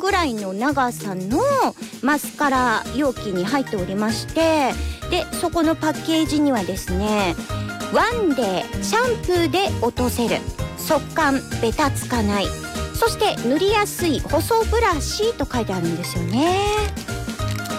ぐらいの長さのマスカラ容器に入っておりまして、でそこのパッケージにはですね、ワンデーシャンプーで落とせる、速乾ベタつかない、そして塗りやすい細ブラシと書いてあるんですよね。